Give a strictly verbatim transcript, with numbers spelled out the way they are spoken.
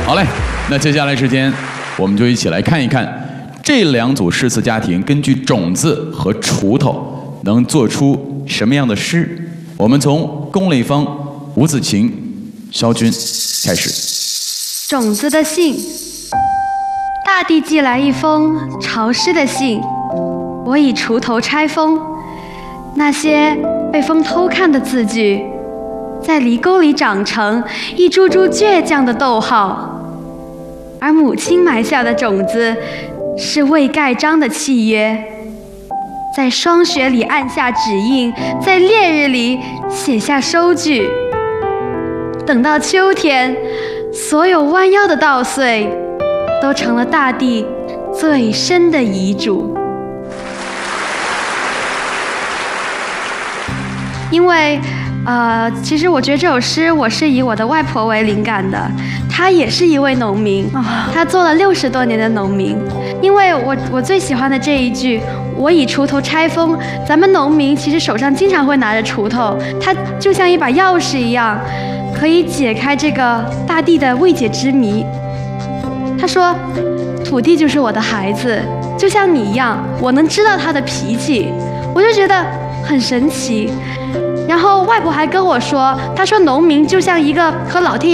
好嘞，那接下来时间，我们就一起来看一看这两组诗词家庭根据种子和锄头能做出什么样的诗。我们从龚磊芳、吴子晴、肖军开始。 种子的信，大地寄来一封潮湿的信，我以锄头拆封，那些被风偷看的字句，在犁沟里长成一株株倔强的逗号。而母亲埋下的种子，是未盖章的契约，在霜雪里按下指印，在烈日里写下收据。等到秋天，所有弯腰的稻穗，都成了大地最深的遗嘱。因为呃，其实我觉得这首诗我是以我的外婆为灵感的，她也是一位农民，她做了六十多年的农民。因为我我最喜欢的这一句“我以锄头拆封”，咱们农民其实手上经常会拿着锄头，它就像一把钥匙一样，可以解开这个大地的未解之谜。他说：“土地就是我的孩子，就像你一样，我能知道他的脾气。”我就觉得很神奇。然后外婆还跟我说，她说农民就像一个和老天爷